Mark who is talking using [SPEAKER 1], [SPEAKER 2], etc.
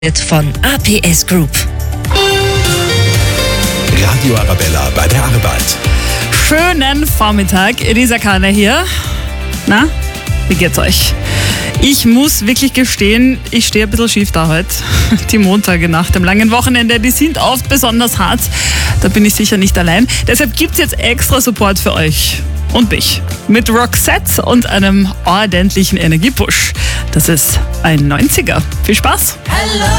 [SPEAKER 1] von APS Group.
[SPEAKER 2] Radio Arabella bei der Arbeit.
[SPEAKER 3] Schönen Vormittag, Elisa Kahner hier. Na, wie geht's euch? Ich muss wirklich gestehen, ich stehe ein bisschen schief da heute. Die Montage nach dem langen Wochenende, die sind oft besonders hart. Da bin ich sicher nicht allein. Deshalb gibt's jetzt extra Support für euch und mich. Mit Roxette und einem ordentlichen Energiepush. Das ist ein 90er. Viel Spaß!
[SPEAKER 4] Hello.